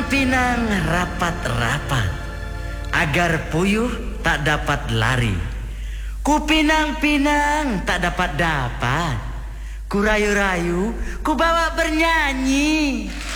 pinang rapat-rapat, agar puyuh tak dapat lari. Ku pinang-pinang tak dapat-dapat, ku rayu-rayu, ku bawa bernyanyi.